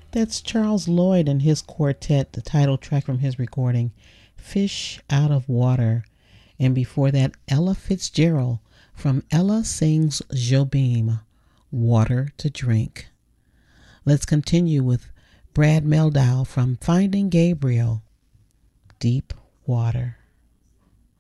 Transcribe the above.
That's Charles Lloyd and his quartet, the title track from his recording, Fish Out of Water. And before that, Ella Fitzgerald from Ella Sings Jobim, Water to Drink. Let's continue with Brad Mehldau from Finding Gabriel, Deep Water.